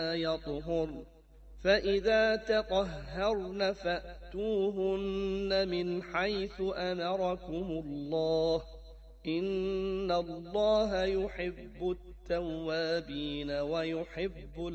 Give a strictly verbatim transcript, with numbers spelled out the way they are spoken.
يطهر فإذا تطهرن فأتوهن من حيث أمركم الله إن الله يحب التوابين ويحب